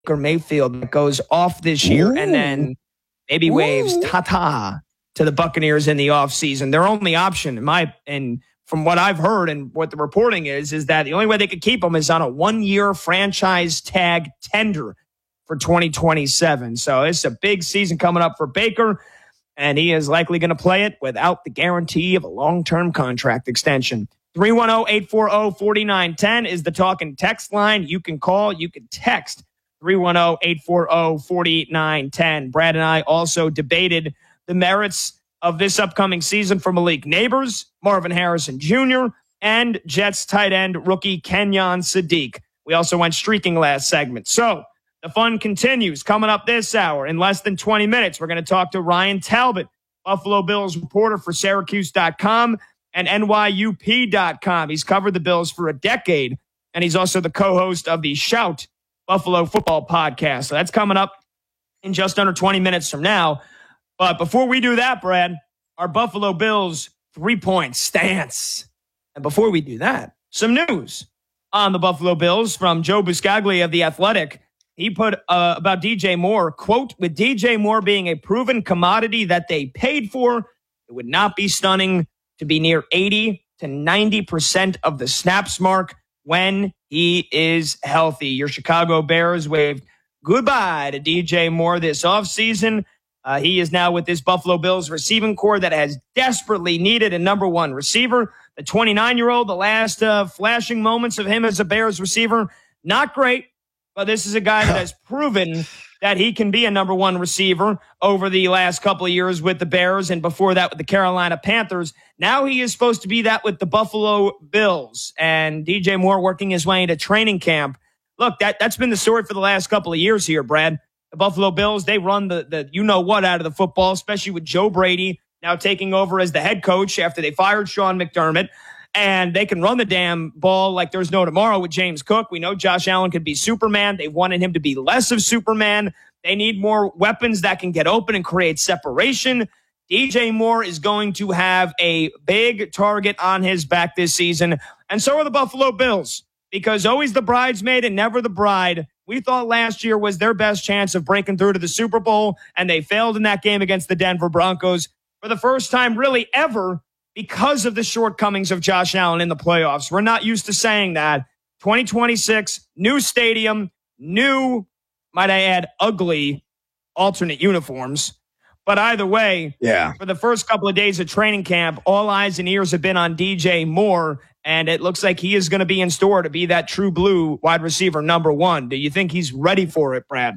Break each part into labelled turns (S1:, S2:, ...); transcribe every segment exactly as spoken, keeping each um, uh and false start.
S1: Baker Mayfield that goes off this year Ooh. and then maybe Ooh. waves ta-ta to the Buccaneers in the offseason. Their only option, in my and from what I've heard and what the reporting is, is that the only way they could keep him is on a one-year franchise tag tender for twenty twenty-seven. So it's a big season coming up for Baker, and he is likely going to play it without the guarantee of a long-term contract extension. three one zero, eight four zero, four nine one zero is the talk and text line. You can call, you can text three one zero, eight four zero, four nine one zero. Brad and I also debated the merits of this upcoming season for Malik Neighbors, Marvin Harrison Junior, and Jets tight end rookie Kenyon Sadiq. We also went streaking last segment. So the fun continues. Coming up this hour in less than twenty minutes, we're going to talk to Ryan Talbot, Buffalo Bills reporter for Syracuse dot com and N Y U P dot com. He's covered the Bills for a decade, and he's also the co-host of the Shout Buffalo Football podcast. So that's coming up in just under twenty minutes from now. But before we do that, Brad, our Buffalo Bills three-point stance. And before we do that, some news on the Buffalo Bills from Joe Buscaglia of The Athletic. He put uh, about D J Moore, quote, with D J Moore being a proven commodity that they paid for, it would not be stunning to be near eighty to ninety percent of the snaps mark when he is healthy. Your Chicago Bears waved goodbye to D J Moore this offseason. Uh, he is now with this Buffalo Bills receiving core that has desperately needed a number one receiver. The twenty-nine-year-old, the last uh, flashing moments of him as a Bears receiver, not great, but this is a guy that has proven that he can be a number one receiver over the last couple of years with the Bears and before that with the Carolina Panthers. Now he is supposed to be that with the Buffalo Bills, and D J Moore working his way into training camp. Look, that, that's been the story for the last couple of years here, Brad. The Buffalo Bills, they run the, the you-know-what out of the football, especially with Joe Brady now taking over as the head coach after they fired Sean McDermott. And they can run the damn ball like there's no tomorrow with James Cook. We know Josh Allen could be Superman. They wanted him to be less of Superman. They need more weapons that can get open and create separation. D J Moore is going to have a big target on his back this season. And so are the Buffalo Bills, because always the bridesmaid and never the bride. We thought last year was their best chance of breaking through to the Super Bowl, and they failed in that game against the Denver Broncos for the first time really ever because of the shortcomings of Josh Allen in the playoffs. We're not used to saying that. twenty twenty-six, new stadium, new, might I add, ugly alternate uniforms. But either way, yeah. For the first couple of days of training camp, all eyes and ears have been on D J Moore, and it looks like he is going to be in store to be that true blue wide receiver number one. Do you think he's ready for it, Brad?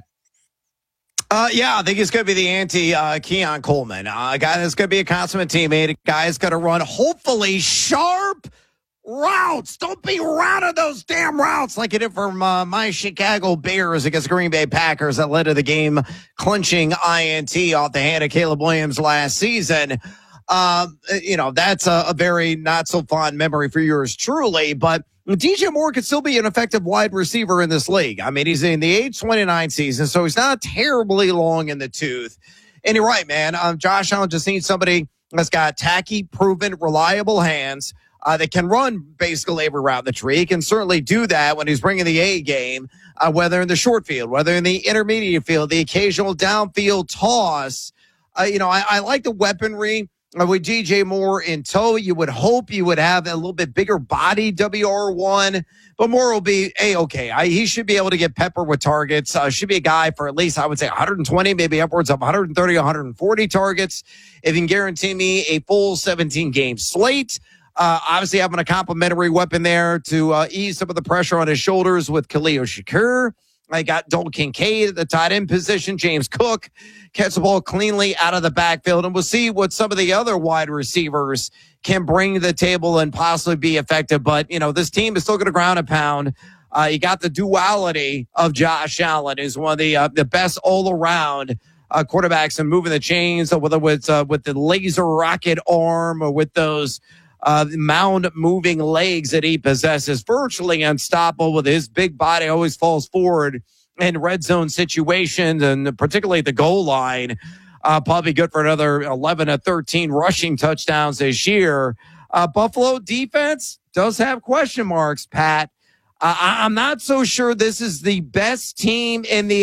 S2: Uh, yeah, I think he's going to be the anti-Keon uh, Coleman. Uh, a guy that's going to be a consummate teammate. A guy that's going to run, hopefully, sharp routes. Don't be running those damn routes like it did from uh, my Chicago Bears against Green Bay Packers that led to the game clinching I N T off the hand of Caleb Williams last season. Um, you know, that's a, a very not so fond memory for yours truly, but D J Moore could still be an effective wide receiver in this league. I mean, he's in the age twenty-nine season, so he's not terribly long in the tooth. And you're right, man. Um, Josh Allen just needs somebody that's got tacky, proven, reliable hands uh, that can run basically every route in the tree. He can certainly do that when he's bringing the A game, uh, whether in the short field, whether in the intermediate field, the occasional downfield toss. Uh, you know, I, I like the weaponry. With D J Moore in tow, you would hope you would have a little bit bigger body W R one, but Moore will be A-okay. I, he should be able to get pepper with targets. Uh, should be a guy for at least, I would say, one hundred twenty, maybe upwards of one hundred thirty, one hundred forty targets. If you can guarantee me a full seventeen-game slate. Uh, obviously, having a complimentary weapon there to uh, ease some of the pressure on his shoulders with Khalil Shakir. I got Dalton Kincaid at the tight end position. James Cook catch the ball cleanly out of the backfield. And we'll see what some of the other wide receivers can bring to the table and possibly be effective. But, you know, this team is still going to ground and pound. Uh, you got the duality of Josh Allen, who's one of the uh, the best all-around uh, quarterbacks in moving the chains, whether it's uh, with the laser rocket arm or with those Uh, mound-moving legs that he possesses, virtually unstoppable with his big body, always falls forward in red zone situations, and particularly the goal line. Uh, probably good for another eleven to thirteen rushing touchdowns this year. Uh, Buffalo defense does have question marks, Pat. I, I'm not so sure this is the best team in the